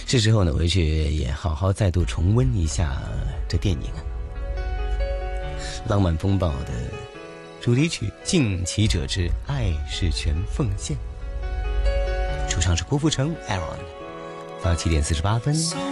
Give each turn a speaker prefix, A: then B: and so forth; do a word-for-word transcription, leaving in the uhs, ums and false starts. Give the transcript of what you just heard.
A: 是时候呢，回去也好好再度重温一下这电影啊，《浪漫风暴》的主题曲《敬骑者之爱是全奉献》，主唱是郭富城 Aaron。到七点四十八分。